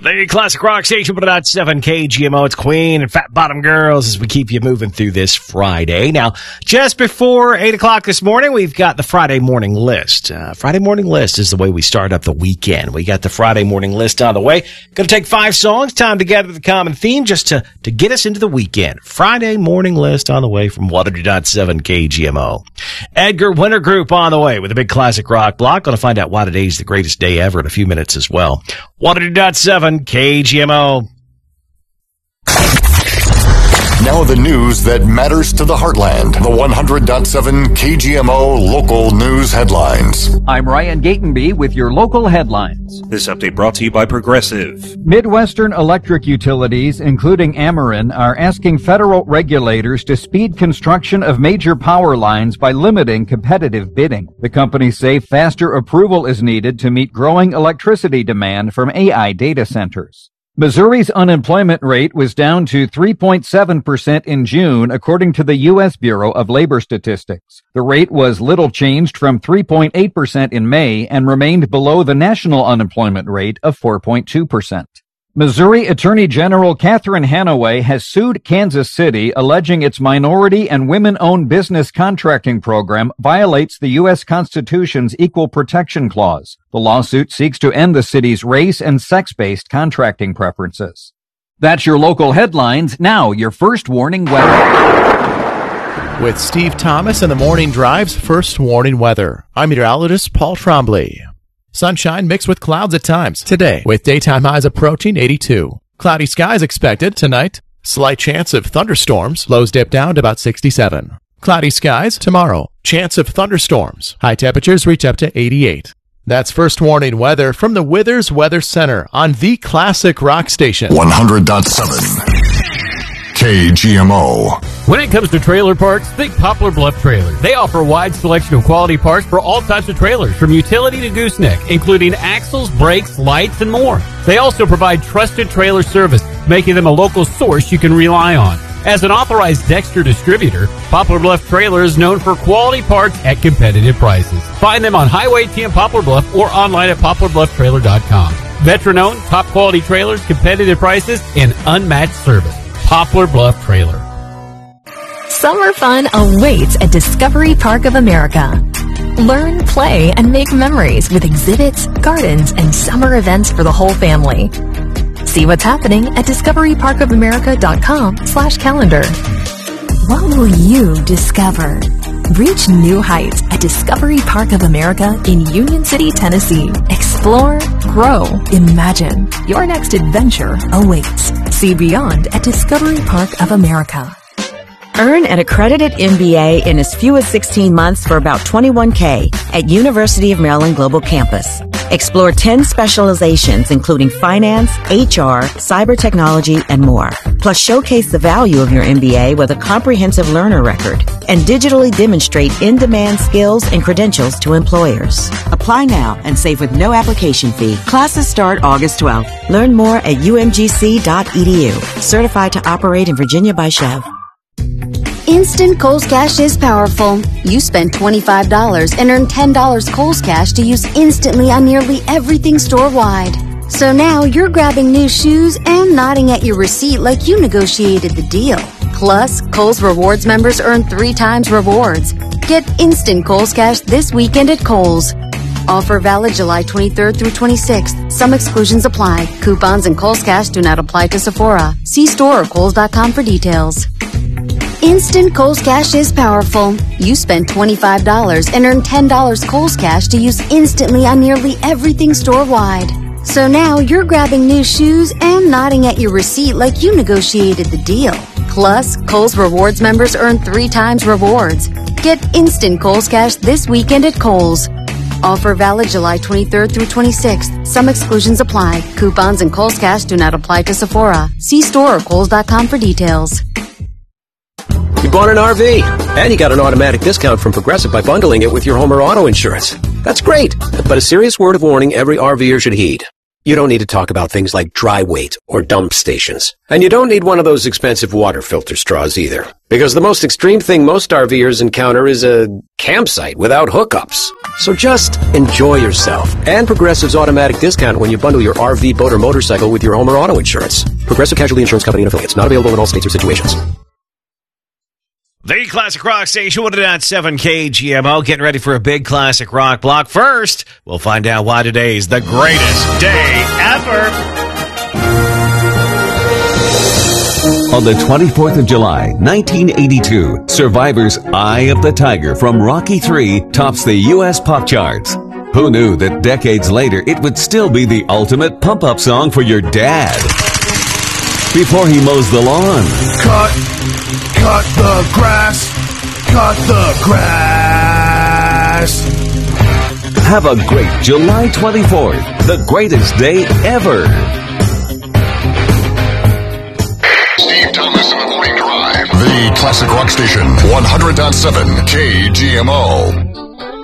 The classic rock station, but not 7 KGMO. It's Queen and Fat Bottom Girls as we keep you moving through this Friday. Now, just before 8 o'clock this morning, we've got the Friday morning list. Friday morning list is the way we start up the weekend. We got the Friday morning list on the way. Going to take 5 songs, time to gather the common theme just to get us into the weekend. Friday morning list on the way from 100.7 KGMO. Edgar Winter Group on the way with a big classic rock block. Going to find out why today's the greatest day ever in a few minutes as well. 100.7 KGMO. Now the news that matters to the heartland. The 100.7 KGMO local news headlines. I'm Ryan Gatenby with your local headlines. This update brought to you by Progressive. Midwestern electric utilities, including Ameren, are asking federal regulators to speed construction of major power lines by limiting competitive bidding. The companies say faster approval is needed to meet growing electricity demand from AI data centers. Missouri's unemployment rate was down to 3.7% in June, according to the U.S. Bureau of Labor Statistics. The rate was little changed from 3.8% in May and remained below the national unemployment rate of 4.2%. Missouri Attorney General Catherine Hanaway has sued Kansas City, alleging its minority and women-owned business contracting program violates the U.S. Constitution's Equal Protection Clause. The lawsuit seeks to end the city's race and sex-based contracting preferences. That's your local headlines. Now, your first warning weather. With Steve Thomas and the Morning Drive's first warning weather, I'm meteorologist Paul Trombley. Sunshine mixed with clouds at times today, with daytime highs approaching 82. Cloudy skies expected tonight. Slight chance of thunderstorms. Lows dip down to about 67. Cloudy skies tomorrow. Chance of thunderstorms. High temperatures reach up to 88. That's first warning weather from the Withers Weather Center on the classic rock station. 100.7 KGMO. When it comes to trailer parks, think Poplar Bluff Trailers. They offer a wide selection of quality parts for all types of trailers, from utility to gooseneck, including axles, brakes, lights, and more. They also provide trusted trailer service, making them a local source you can rely on. As an authorized Dexter distributor, Poplar Bluff Trailer is known for quality parts at competitive prices. Find them on Highway T in Poplar Bluff or online at poplarblufftrailer.com. Veteran-owned, top-quality trailers, competitive prices, and unmatched service. Poplar Bluff Trailer. Summer fun awaits at Discovery Park of America. Learn, play, and make memories with exhibits, gardens, and summer events for the whole family. See what's happening at discoveryparkofamerica.com/calendar. What will you discover? Reach new heights at Discovery Park of America in Union City, Tennessee. Explore, grow, imagine. Your next adventure awaits. See beyond at Discovery Park of America. Earn an accredited MBA in as few as 16 months for about $21K at University of Maryland Global Campus. Explore 10 specializations, including finance, HR, cyber technology, and more. Plus, showcase the value of your MBA with a comprehensive learner record and digitally demonstrate in-demand skills and credentials to employers. Apply now and save with no application fee. Classes start August 12th. Learn more at umgc.edu. Certified to operate in Virginia by Chev. Instant Kohl's Cash is powerful. You spend $25 and earn $10 Kohl's Cash to use instantly on nearly everything store-wide. So now you're grabbing new shoes and nodding at your receipt like you negotiated the deal. Plus, Kohl's Rewards members earn 3 times rewards. Get instant Kohl's Cash this weekend at Kohl's. Offer valid July 23rd through 26th. Some exclusions apply. Coupons and Kohl's Cash do not apply to Sephora. See store or Kohl's.com for details. Instant Kohl's Cash is powerful. You spend $25 and earn $10 Kohl's Cash to use instantly on nearly everything store-wide. So now you're grabbing new shoes and nodding at your receipt like you negotiated the deal. Plus, Kohl's Rewards members earn 3 times rewards. Get instant Kohl's Cash this weekend at Kohl's. Offer valid July 23rd through 26th. Some exclusions apply. Coupons and Kohl's Cash do not apply to Sephora. See store or Kohl's.com for details. You bought an RV, and you got an automatic discount from Progressive by bundling it with your home or auto insurance. That's great, but a serious word of warning every RVer should heed. You don't need to talk about things like dry weight or dump stations. And you don't need one of those expensive water filter straws either. Because the most extreme thing most RVers encounter is a campsite without hookups. So just enjoy yourself. And Progressive's automatic discount when you bundle your RV, boat, or motorcycle with your home or auto insurance. Progressive Casualty Insurance Company and Affiliates. Not available in all states or situations. The Classic Rock Station, 100.7 KGMO, getting ready for a big classic rock block. First, we'll find out why today's the greatest day ever. On the 24th of July, 1982, Survivor's Eye of the Tiger from Rocky III tops the U.S. pop charts. Who knew that decades later it would still be the ultimate pump-up song for your dad? Before he mows the lawn. Cut the grass, cut the grass. Have a great July 24th, the greatest day ever. Steve Thomas in the Morning Drive. The Classic Rock Station, 100.7 KGMO.